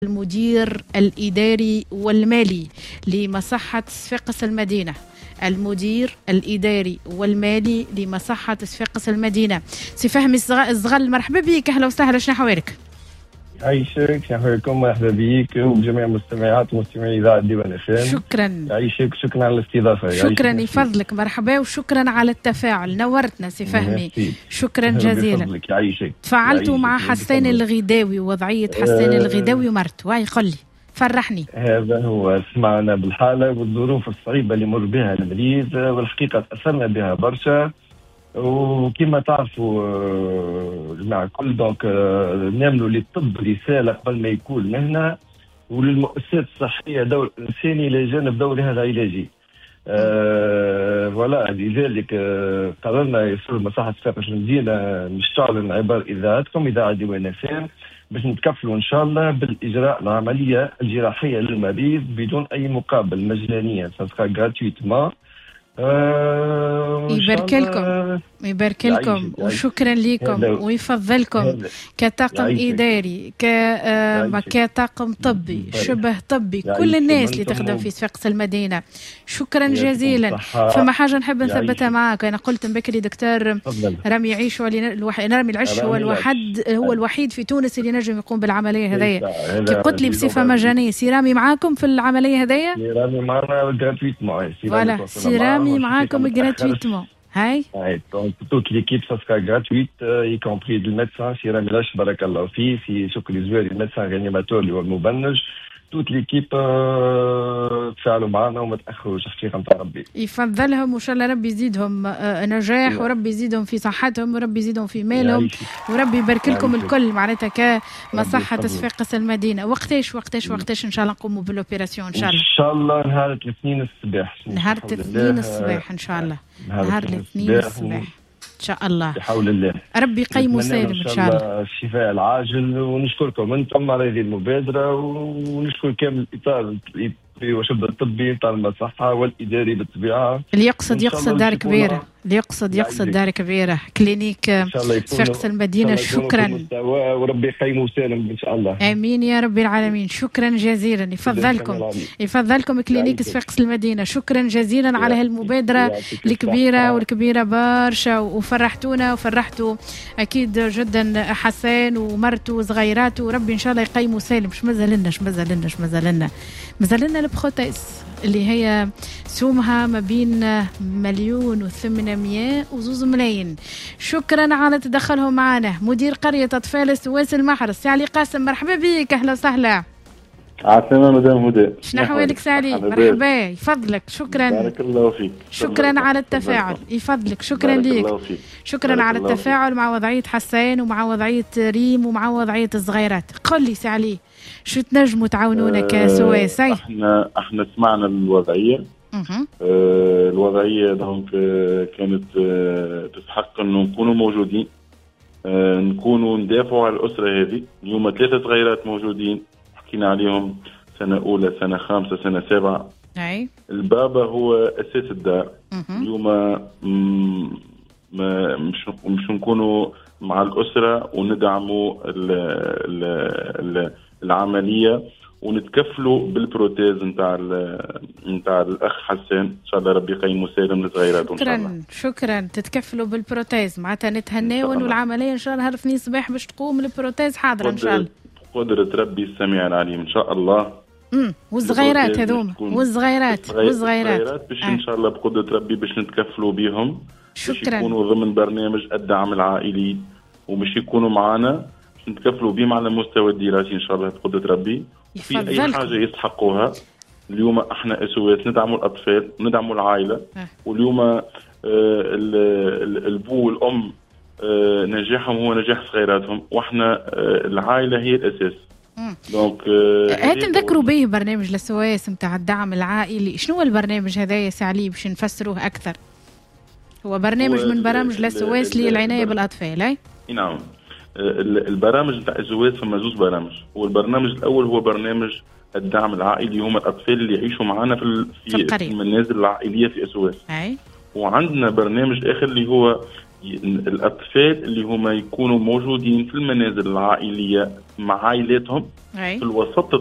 المدير الإداري والمالي لمصحة صفاقس المدينة. المدير الإداري والمالي لمصحة صفاقس المدينة، سي فهمي الزغل، مرحبا بك، أهلا وسهلا، شنو حوالك؟ يعيشك، يحييكم، مرحبا بك وبجميع مستمعات ومستمعي إذاعة ديوان FM. شكرا. يعيشك، شكرا على الاستضافة. شكرا يفضلك، مرحبا وشكرا على التفاعل، نورتنا سي فهمي، شكرا جزيلا. يعيشك. تفاعلتوا مع حسان الغداوي ووضعية حسان الغداوي ومرت، واي قل لي فرحني. هذا هو، سمعنا بالحالة والظروف الصعيبة اللي مر بها المريض، والحقيقة تأثرنا بها برشا. وكما تعرفوا جماعة الكل، دونك نعملوا للطب رسالة قبل ما يكون مهنة، وللمؤسسات الصحية دور إنساني إلى جانب دورها العلاجي. فوالا، لذلك قررنا يصير مصحة صفاقس المدينة نشتغل عبر إذاعتكم إذاعة ديوان FM باش نتكفلوا إن شاء الله بالإجراء العملية الجراحية للمريض بدون أي مقابل، مجانيا، ساسكا غراتويتمون. يبارك لكم، يبارك لكم، وشكرا لكم ويفضلكم كطاقم إداري، كطاقم طبي شبه طبي، كل الناس اللي تخدم في صفاقس المدينة، شكرا جزيلا. فما حاجة نحب نثبتها معك، أنا قلت بكري دكتور رامي يعيش، رامي العش هو الوحيد في تونس اللي نجم يقوم بالعملية هذيا. كي قلت لي بصفة مجانية، سي رامي معاكم في العملية هذيا؟ سي رامي معنا جراتويتمون. فوالا، سي رامي معاكم جراتويتمون. هاي دونك توت ليكيب سا سكا غراتويت، اي كومبري دو ميدسان سي رامي العش بارك الله فيه، سي شكري زويري الميدسان ريانيماتور اللي هو المبنج، توت ليكيب تفاعلوا معنا وما تاخروش، حقيقه نتاع ربي يفضلهم، وان شاء الله ربي يزيدهم نجاح، وربي يزيدهم في صحتهم، وربي يزيدهم في مالهم، وربي يبارك لكم الكل معناتها كمصحة صفاقس المدينة. وقتاش ان شاء الله نقوموا بالاوبيراسيون؟ ان شاء الله نهار الاثنين الصباح. نهار الاثنين الصباح ان شاء الله، نهار الاثنين الصباح ان شاء الله، بحول الله. ربي يقيموا سالم ان شاء الله. الشفاء العاجل، ونشكركم انتم على هذه المبادره، ونشكر كامل الاطار وشبه الطبي نتاع المصحه والاداري بالطبيعه. اللي يقصد دار كبيره، اللي يقصد دار كبيره، كلينيك صفاقس المدينه. شكرا، وربي يقيموا سالم ان شاء الله. امين يا رب العالمين. شكرا جزيلا، يفضلكم كلينيك صفاقس المدينه. شكرا جزيلا على هالمبادره الكبيره والكبيره برشا، وفرحتونا وفرحتوا اكيد جدا حسان ومرته وصغيراته، وربي ان شاء الله يقيموا سالم. مش مازال لنا البروتيز اللي هي سومها ما بين 1,802 ملايين. شكرا على تدخلهم معنا مدير قرية أطفال سواس المحرس، سي علي قاسم، مرحبا بك، أهلا وسهلا. عسلامة مدام هدى، شنو أحوالك سي علي؟ مرحبا، يفضلك. شكرا، بارك الله فيك، شكرا على التفاعل، يفضلك، شكرا ليك، شكرا على التفاعل مع وضعية حسان ومع وضعية ريم ومع وضعية الصغيرات. قل لي سي علي، شو تنجموا تعاونونا كسواس؟ احنا سمعنا الوضعية. الوضعية دونك كانت تستحق انه نكونوا موجودين، نكونوا ندافعوا على الأسرة هذه. اليوم 3 صغيرات موجودين، حكينا عليهم سنة أولى، سنة 5، سنة 7. أي. البابا هو أساس الدار. اليوم مش نكونوا مع الأسرة وندعموا العملية ونتكفلوا بالبروتيز نتاع الأخ حسان. إن شاء الله ربي يقيمه سالم للصغيرات. شكرا تتكفلوا بالبروتيز، معناتها نتهناون، والعملية إن شاء الله نهار الاثنين صباح باش تقوم البروتيز حاضرة إن شاء الله. قدرة ربي السميع العليم إن شاء الله. والصغيرات هذوما، والصغيرات باش إن شاء الله بقدرة ربي باش نتكفلوا بيهم. شكرا. يكونوا ضمن برنامج الدعم العائلي، ومش يكونوا معنا، نتكفلوا بهم على مستوى الدراسي إن شاء الله بقدرة ربي. في أي حاجة يستحقوها. اليوم احنا SOS ندعموا الأطفال، ندعموا العائلة. واليوم الأبو والأم نجاحهم هو نجاح صغيراتهم، واحنا العائلة هي الأساس. دونك هات نذكروا به برنامج لسواس نتاع الدعم العائلي. شنو هو البرنامج هذا يا سي علي باش نفسروه أكثر؟ هو برنامج من برامج لسواس للعناية بالأطفال. أي نعم. البرامج نتاع SOS فما 2 برامج. والبرنامج الأول هو برنامج الدعم العائلي، هم الأطفال اللي يعيشوا معنا في المنازل العائلية في SOS. أي. وعندنا برنامج آخر اللي هو الأطفال اللي هما يكونوا موجودين في المنازل العائلية مع عائلاتهم في الوسط